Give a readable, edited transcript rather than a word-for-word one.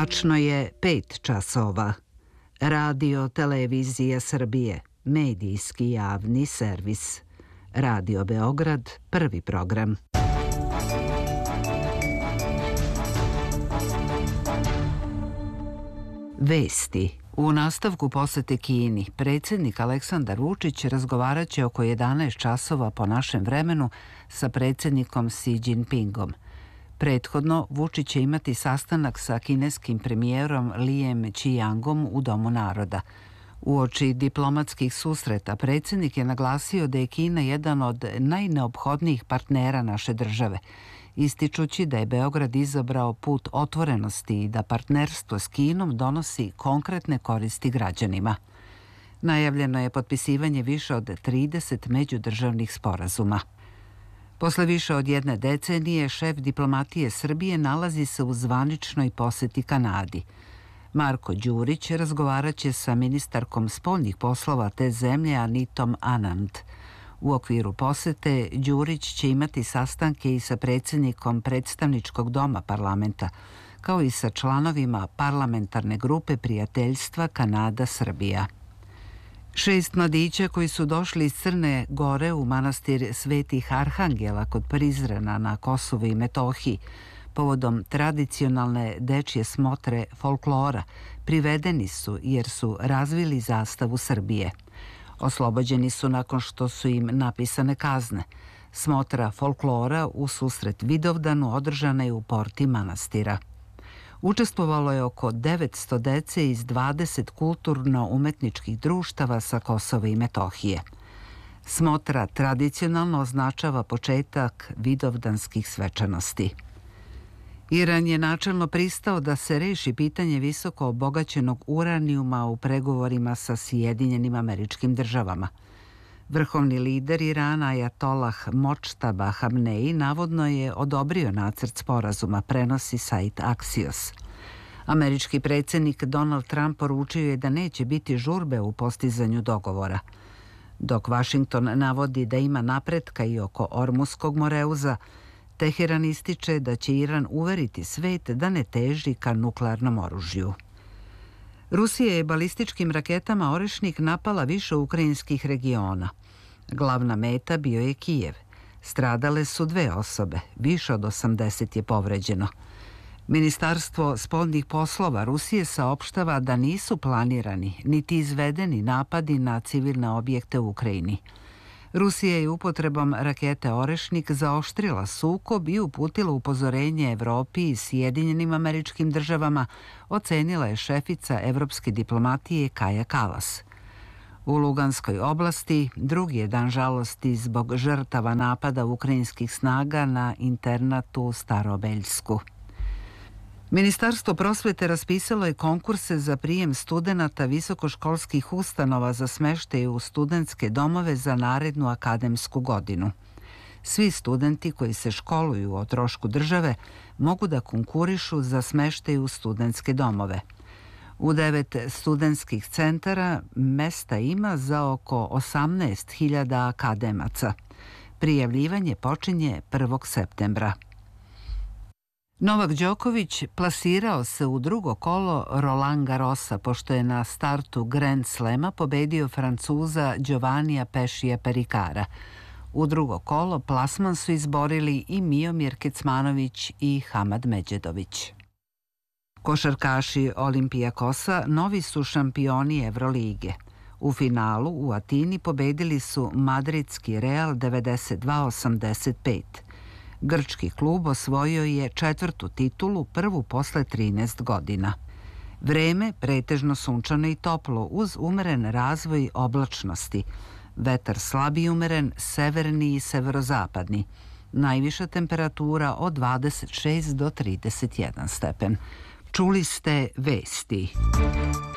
Tačno je 5 časova. Radio Televizija Srbije, medijski javni servis. Radio Beograd, prvi program. Vesti. U nastavku posete Kini, predsjednik Aleksandar Vučić razgovarat će oko 11 časova po našem vremenu sa predsjednikom Xi Jinpingom. Prethodno, Vučić će imati sastanak sa kineskim premijerom Lijem Qiangom u Domu naroda. Uoči diplomatskih susreta, predsjednik je naglasio da je Kina jedan od najneophodnijih partnera naše države, ističući da je Beograd izabrao put otvorenosti i da partnerstvo s Kinom donosi konkretne koristi građanima. Najavljeno je potpisivanje više od 30 međudržavnih sporazuma. Posle više od jedne decenije, šef diplomatije Srbije nalazi se u zvaničnoj poseti Kanadi. Marko Đurić razgovarat će sa ministarkom spoljnih poslova te zemlje Anitom Anand. U okviru posete Đurić će imati sastanke i sa predsjednikom predstavničkog doma parlamenta, kao i sa članovima parlamentarne grupe prijateljstva Kanada-Srbija. 6 mladića koji su došli iz Crne Gore u manastir Svetih Arhangela kod Prizrena na Kosovu i Metohiji povodom tradicionalne dečje smotre folklora privedeni su jer su razvili zastavu Srbije. Oslobođeni su nakon što su im napisane kazne. Smotra folklora u susret Vidovdanu održana je u porti manastira. Učestvovalo je oko 900 dece iz 20 kulturno-umetničkih društava sa Kosova i Metohije. Smotra tradicionalno označava početak vidovdanskih svečanosti. Iran je načelno pristao da se reši pitanje visoko obogaćenog uranijuma u pregovorima sa Sjedinjenim Američkim Državama. Vrhovni lider Irana Ajatolah Močtaba Hamneji navodno je odobrio nacrt sporazuma, prenosi sajt Axios. Američki predsjednik Donald Trump poručio je da neće biti žurbe u postizanju dogovora. Dok Vašington navodi da ima napretka i oko Ormuskog moreuza, Teheran ističe da će Iran uveriti svet da ne teži ka nuklearnom oružju. Rusija je balističkim raketama Orešnik napala više ukrajinskih regiona. Glavna meta bio je Kijev. Stradale su 2 osobe, više od 80 je povređeno. Ministarstvo spoljnih poslova Rusije saopštava da nisu planirani niti izvedeni napadi na civilne objekte u Ukrajini. Rusija je upotrebom rakete Orešnik zaoštrila sukob i uputila upozorenje Evropi i Sjedinjenim Američkim Državama, ocenila je šefica evropske diplomatije Kaja Kalas. U Luganskoj oblasti drugi je dan žalosti zbog žrtava napada ukrajinskih snaga na internatu u Starobeljsku. Ministarstvo prosvete raspisalo je konkurse za prijem studenata visokoškolskih ustanova za smeštaj u studentske domove za narednu akademsku godinu. Svi studenti koji se školuju o trošku države mogu da konkurišu za smeštaj u studentske domove. U 9 studentskih centara mesta ima za oko 18.000 akademaca. Prijavljivanje počinje 1. septembra. Novak Đoković plasirao se u drugo kolo Roland Garrosa pošto je na startu Grand Slema pobedio Francuza Giovannija Pešija Perikara. U drugo kolo plasman su izborili i Miomir Kecmanović i Hamad Međedović. Košarkaši Olimpijakosa novi su šampioni Evrolige. U finalu u Atini pobedili su madridski Real 92-85. Grčki klub osvojio je 4. titulu, prvu posle 13 godina. Vreme pretežno sunčano i toplo uz umeren razvoj oblačnosti. Vetar slab i umeren, severni i severozapadni. Najviša temperatura od 26 do 31 stepen. Čuli ste vesti.